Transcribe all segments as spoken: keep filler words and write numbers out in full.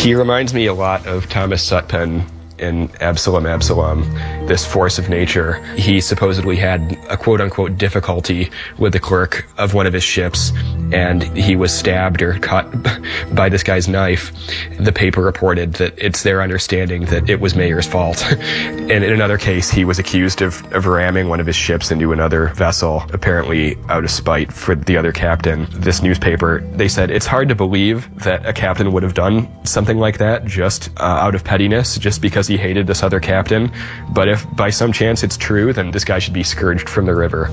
He reminds me a lot of Thomas Sutpen in Absalom, Absalom, this force of nature. He supposedly had a quote-unquote difficulty with the clerk of one of his ships, and he was stabbed or caught by this guy's knife. The paper reported that it's their understanding that it was Mayer's fault. And in another case, he was accused of, of ramming one of his ships into another vessel, apparently out of spite for the other captain. This newspaper, they said, it's hard to believe that a captain would have done something like that just uh, out of pettiness, just because he hated this other captain. But if by some chance it's true, then this guy should be scourged from the river.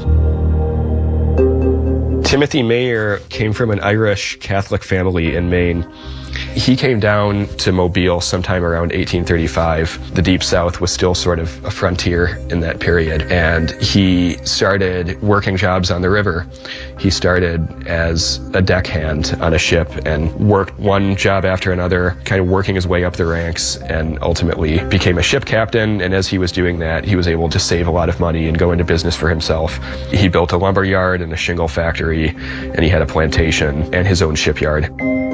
Timothy Mayer came from an Irish Catholic family in Maine. He came down to Mobile sometime around eighteen thirty-five. The Deep South was still sort of a frontier in that period, and he started working jobs on the river. He started as a deckhand on a ship and worked one job after another, kind of working his way up the ranks, and ultimately became a ship captain. And as he was doing that, he was able to save a lot of money and go into business for himself. He built a lumber yard and a shingle factory, and he had a plantation and his own shipyard.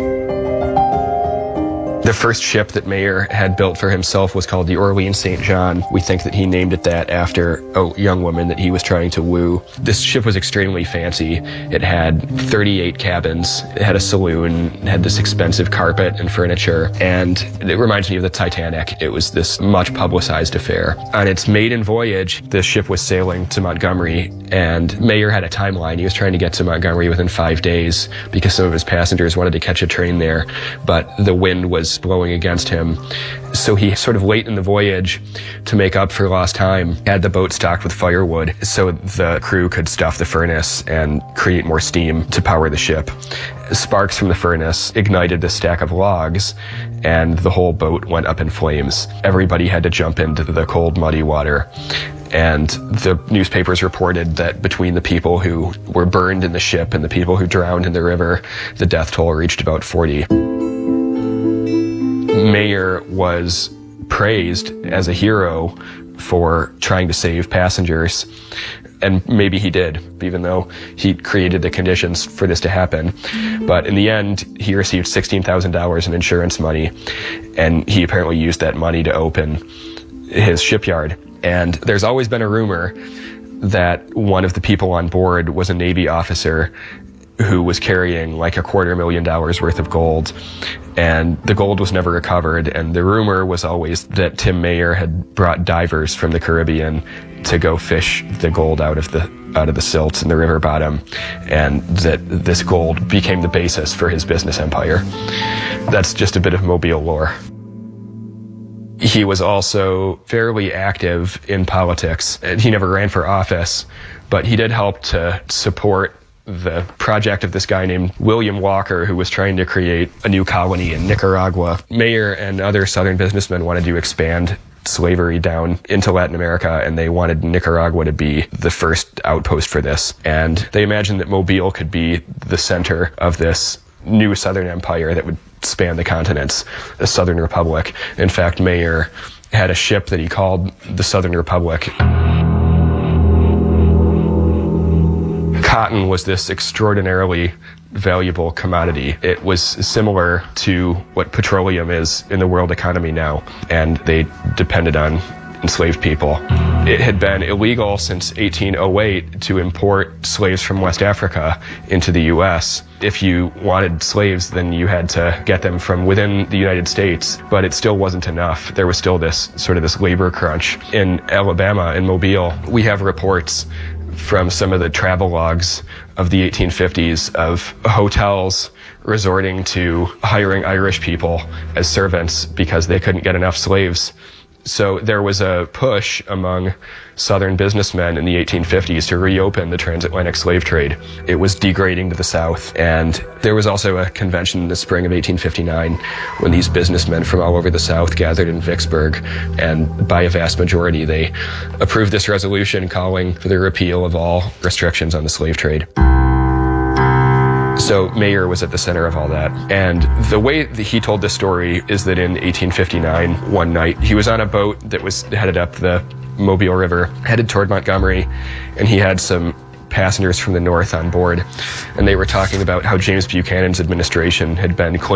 The first ship that Mayer had built for himself was called the Orleans Saint John. We think that he named it that after a young woman that he was trying to woo. This ship was extremely fancy. It had thirty-eight cabins. It had a saloon. It had this expensive carpet and furniture. And it reminds me of the Titanic. It was this much publicized affair. On its maiden voyage, the ship was sailing to Montgomery, and Mayer had a timeline. He was trying to get to Montgomery within five days because some of his passengers wanted to catch a train there, but the wind was blowing against him. So he sort of late in the voyage, to make up for lost time, had the boat stocked with firewood so the crew could stuff the furnace and create more steam to power the ship. Sparks from the furnace ignited the stack of logs, and the whole boat went up in flames. Everybody had to jump into the cold, muddy water. And the newspapers reported that between the people who were burned in the ship and the people who drowned in the river, the death toll reached about forty. Mayer was praised as a hero for trying to save passengers, and maybe he did, even though he created the conditions for this to happen. But in the end, he received sixteen thousand dollars in insurance money, and he apparently used that money to open his shipyard. And there's always been a rumor that one of the people on board was a Navy officer who was carrying like a quarter million dollars worth of gold, and the gold was never recovered. And the rumor was always that Tim Mayer had brought divers from the Caribbean to go fish the gold out of the out of the silt in the river bottom, and that this gold became the basis for his business empire. That's just a bit of Mobile lore. He was also fairly active in politics. He never ran for office, but he did help to support the project of this guy named William Walker, who was trying to create a new colony in Nicaragua. Mayer and other Southern businessmen wanted to expand slavery down into Latin America, and they wanted Nicaragua to be the first outpost for this. And they imagined that Mobile could be the center of this new Southern empire that would span the continents, the Southern Republic. In fact, Mayer had a ship that he called the Southern Republic. Cotton was this extraordinarily valuable commodity. It was similar to what petroleum is in the world economy now, and they depended on enslaved people. It had been illegal since eighteen oh eight to import slaves from West Africa into the U S. If you wanted slaves, then you had to get them from within the United States, but it still wasn't enough. There was still this sort of this labor crunch. In Alabama, in Mobile, we have reports from some of the travel logs of the eighteen fifties of hotels resorting to hiring Irish people as servants because they couldn't get enough slaves. So there was a push among Southern businessmen in the eighteen fifties to reopen the transatlantic slave trade. It was degrading to the South, and there was also a convention in the spring of eighteen fifty-nine when these businessmen from all over the South gathered in Vicksburg, and by a vast majority they approved this resolution calling for the repeal of all restrictions on the slave trade. So Mayer was at the center of all that. And the way that he told this story is that in eighteen fifty-nine, one night, he was on a boat that was headed up the Mobile River, headed toward Montgomery, and he had some passengers from the north on board. And they were talking about how James Buchanan's administration had been claiming